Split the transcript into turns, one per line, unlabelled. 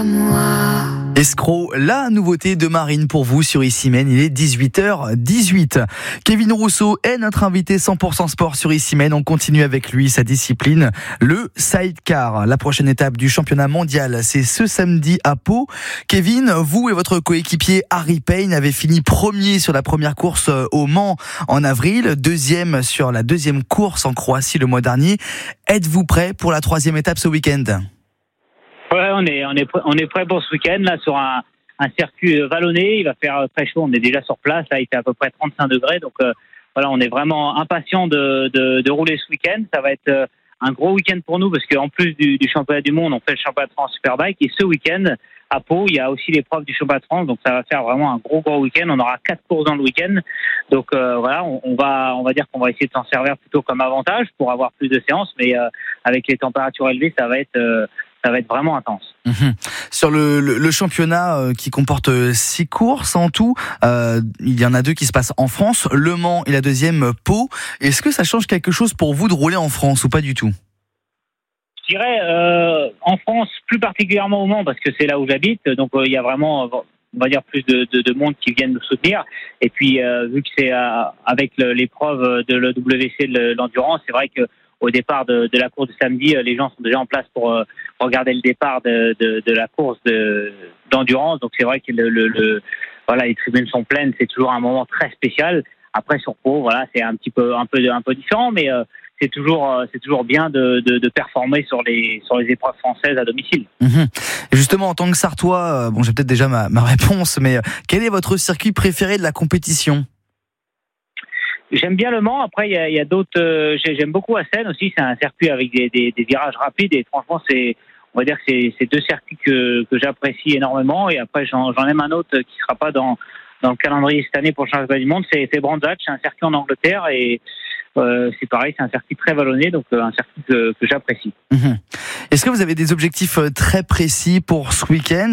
à moi.
Escroc, la nouveauté de Marine pour vous sur Issy-Meynes, il est 18h18. Kevin Rousseau est notre invité 100% sport sur Issy-Meynes. On continue avec lui sa discipline, le sidecar. La prochaine étape du championnat mondial, c'est ce samedi à Pau. Kevin, vous et votre coéquipier Harry Payne avez fini premier sur la première course au Mans en avril, deuxième sur la deuxième course en Croatie le mois dernier. Êtes-vous prêt pour la troisième étape ce week-end ?
Ouais, on est prêt pour ce week-end là sur un circuit vallonné. Il va faire très chaud. On est déjà sur place. Là, il fait à peu près 35 degrés. Donc voilà, on est vraiment impatient de rouler ce week-end. Ça va être un gros week-end pour nous parce qu'en plus du championnat du monde, on fait le championnat de France Superbike. Et ce week-end à Pau, il y a aussi l'épreuve du championnat de France. Donc ça va faire vraiment un gros week-end. On aura 4 courses dans le week-end. Donc voilà, on va dire qu'on va essayer de s'en servir plutôt comme avantage pour avoir plus de séances. Mais avec les températures élevées, ça va être vraiment intense.
Sur le championnat qui comporte 6 courses en tout, il y en a 2 qui se passent en France, Le Mans et la deuxième Pau. Est-ce que ça change quelque chose pour vous de rouler en France ou pas du tout ?
Je dirais en France, plus particulièrement au Mans, parce que c'est là où j'habite, donc il y a vraiment, on va dire, plus de monde qui viennent nous soutenir. Et puis vu que c'est avec l'épreuve de l'EWC de l'endurance, c'est vrai que au départ de la course de samedi, les gens sont déjà en place pour regarder le départ de la course d'endurance. Donc c'est vrai que voilà, les tribunes sont pleines. C'est toujours un moment très spécial. Après sur Pau, voilà, c'est un peu différent, mais c'est toujours bien de performer sur les épreuves françaises à domicile.
Et justement, en tant que Sartois, bon, j'ai peut-être déjà ma réponse, mais quel est votre circuit préféré de la compétition ?
J'aime bien Le Mans. Après, il y a d'autres. J'aime beaucoup Assen aussi. C'est un circuit avec des virages rapides. Et franchement, on va dire que c'est 2 circuits que j'apprécie énormément. Et après, j'en aime un autre qui sera pas dans le calendrier cette année pour le championnat du monde. C'est Brands Hatch. C'est un circuit en Angleterre et c'est pareil. C'est un circuit très vallonné, donc un circuit que j'apprécie.
Est-ce que vous avez des objectifs très précis pour ce week-end ?